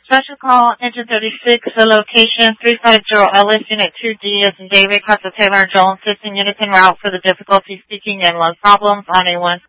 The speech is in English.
Special call, engine 36, the location 350 Ellis, Unit 2D as in David, Casa Taylor Jones, 15 units en route for the difficulty speaking and lung problems on a 1